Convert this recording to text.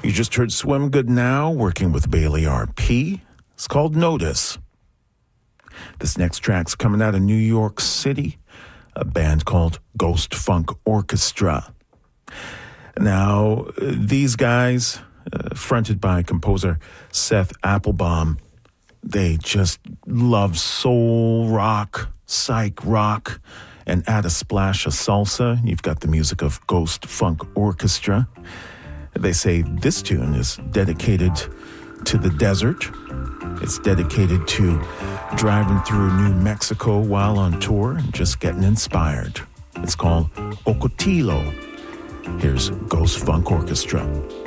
You just heard Swim Good Now, working with Bailey RP. It's called Notice. This next track's coming out of New York City, a band called Ghost Funk Orchestra. Now, these guys, fronted by composer Seth Applebaum, they just love soul rock, psych rock, and add a splash of salsa. You've got the music of Ghost Funk Orchestra. They say this tune is dedicated to the desert. It's dedicated to driving through New Mexico while on tour and just getting inspired. It's called Ocotillo. Here's Ghost Funk Orchestra.